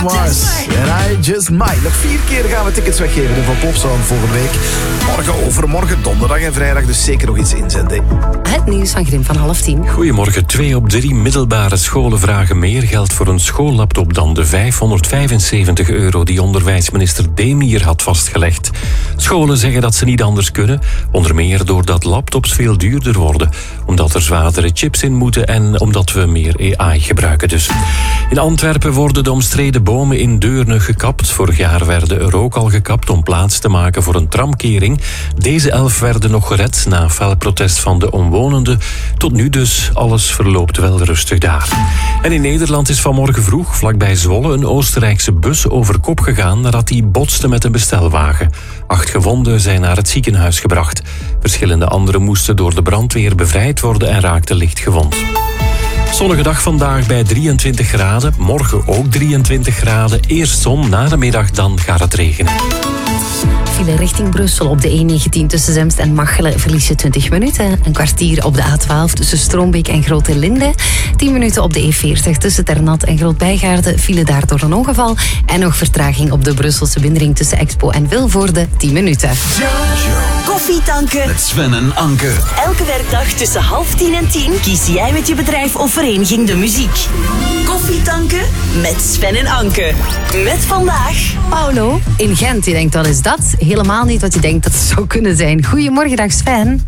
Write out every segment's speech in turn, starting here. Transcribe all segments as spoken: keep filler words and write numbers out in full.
Mars. And I Just Might. Nog vier keer gaan we tickets weggeven voor Plopsaland volgende week. Morgen, overmorgen, donderdag en vrijdag. Dus zeker nog iets inzenden. Het nieuws van Grim van half tien. Goedemorgen. Twee op drie middelbare scholen vragen meer geld voor een schoollaptop dan de vijfhonderdvijfenzeventig euro die onderwijsminister Demir had vastgelegd. Scholen zeggen dat ze niet anders kunnen. Onder meer doordat laptops veel duurder worden. Omdat er zwaardere chips in moeten en omdat we meer A I gebruiken dus. In Antwerpen worden de omstreden bomen in Deurne gekapt. Vorig jaar werden er ook al gekapt om plaats te maken voor een tramkering. Deze elf werden nog gered na fel protest van de omwonenden. Tot nu dus, alles verloopt wel rustig daar. En in Nederland is vanmorgen vroeg, vlakbij Zwolle, een Oostenrijkse bus over kop gegaan nadat die botste met een bestelwagen. Acht gewonden zijn naar het ziekenhuis gebracht. Verschillende anderen moesten door de brandweer bevrijd worden en raakten licht gewond. Zonnige dag vandaag bij drieëntwintig graden. Morgen ook drieëntwintig graden. Eerst zon, na de middag dan gaat het regenen. File richting Brussel op de E negentien tussen Zemst en Machelen verlies je twintig minuten. Een kwartier op de A twaalf tussen Stroombeek en Grote Linde. tien minuten op de E veertig tussen Ternat en Groot-Bijgaarden. File daar door een ongeval. En nog vertraging op de Brusselse bindering tussen Expo en Vilvoorde. tien minuten. Koffietanken. Met Sven en Anke. Elke werkdag tussen half tien en tien kies jij met je bedrijf of vereniging de muziek. Koffietanken met Sven en Anke. Met vandaag Paulo in Gent. Je denkt, wat is dat? Helemaal niet wat je denkt dat het zou kunnen zijn. Goedemorgen, dag Sven.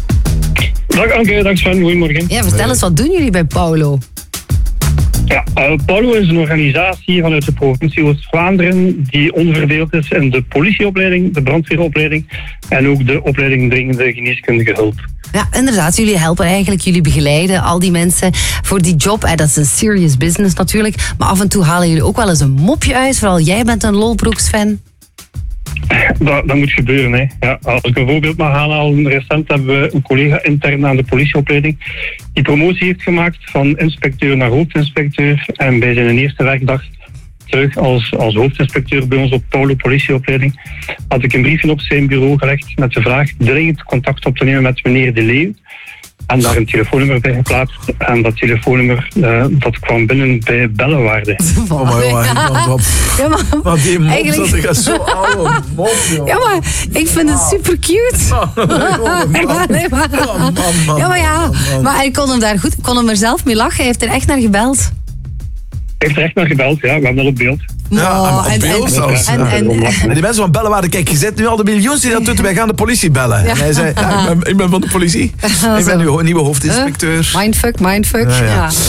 Dag Anke, dag Sven, goedemorgen. Ja, vertel eens, wat doen jullie bij Paulo? Ja, uh, Paulo is een organisatie vanuit de provincie Oost-Vlaanderen die onderverdeeld is in de politieopleiding, de brandweeropleiding en ook de opleiding dringende geneeskundige hulp. Ja, inderdaad. Jullie helpen eigenlijk, jullie begeleiden al die mensen voor die job. Eh, dat is een serious business natuurlijk. Maar af en toe halen jullie ook wel eens een mopje uit. Vooral jij bent een lolbroeks-fan. Dat, dat moet gebeuren. Hè. Ja, als ik een voorbeeld mag aanhalen, recent hebben we een collega intern aan de politieopleiding die promotie heeft gemaakt van inspecteur naar hoofdinspecteur. En bij zijn eerste werkdag terug als, als hoofdinspecteur bij ons op Paulo politieopleiding had ik een briefje op zijn bureau gelegd met de vraag dringend contact op te nemen met meneer De Leeuw. En daar een telefoonnummer bij geplaatst. En dat telefoonnummer, uh, dat kwam binnen bij Bellewaarde. Oh, maar jongen, Ja, maar, maar die mop, eigenlijk... dat is zo oude mop, joh. Ja, maar ik vind het super cute. Nee, maar, nee, maar... Oh, man, man, Ja, maar ja. man, man. Maar ik kon hem daar goed, ik kon hem er zelf mee lachen. Hij heeft er echt naar gebeld. Hij heeft er echt naar gebeld, ja. We hebben dat op beeld. Ja, Oh, op en- beeld en- zelfs. en- Ja. en- En die mensen van Bellewaarde, kijk, je zet nu al de miljoens die dat doet. Wij gaan de politie bellen. Ja. En hij zei, ja, ik, ben, ik ben van de politie. Ik ben nu nieuwe hoofdinspecteur. Mindfuck, mindfuck. Ja, ja. Ja.